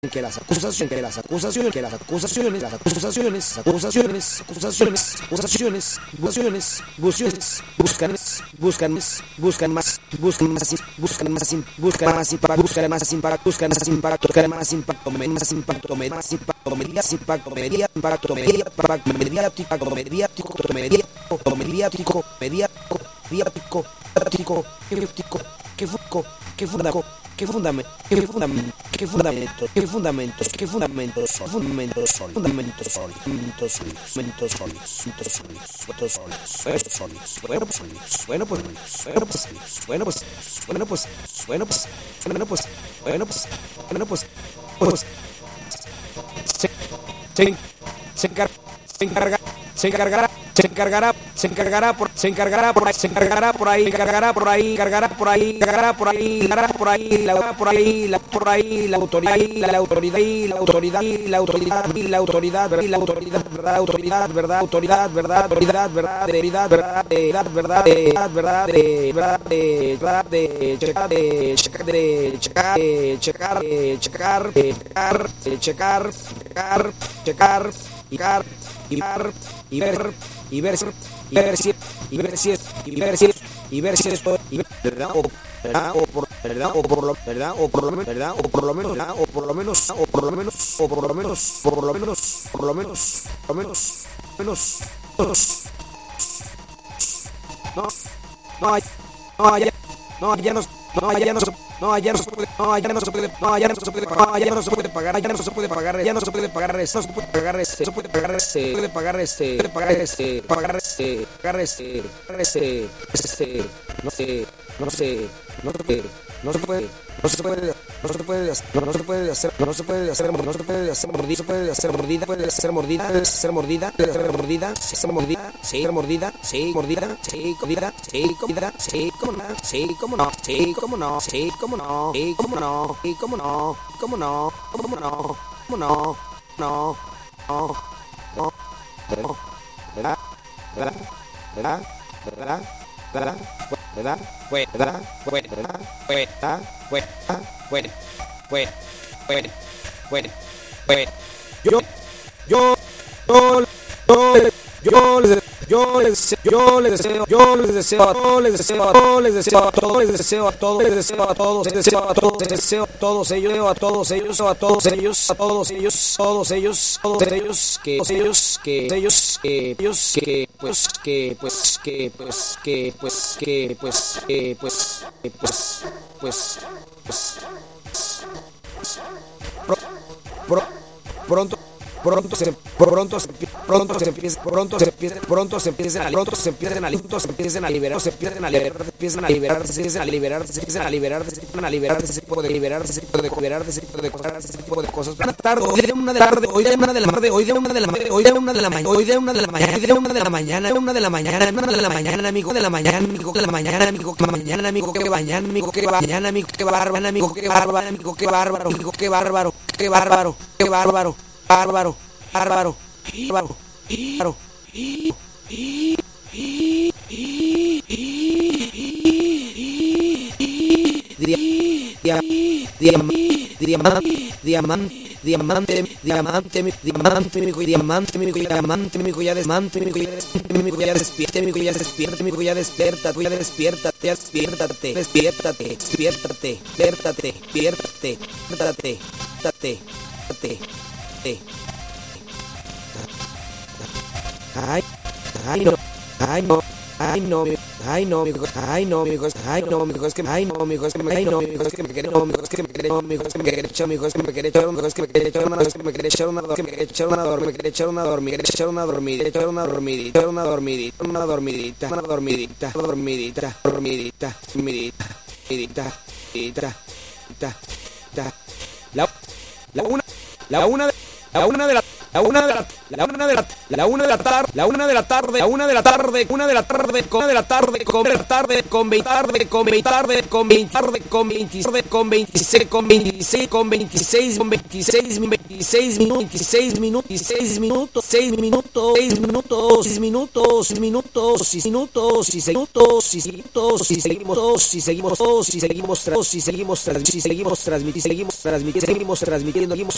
que las acusaciones buscan más impacto mediático, ¿Qué fundamentos sólidos? Se encargará por ahí la autoridad, y ver si esto allá no se puede Yo les deseo a pronto se empiecen a liberar ese tipo de cosas. Hoy de una de la mañana, amigo, qué bárbaro. La una de la tarde, seguimos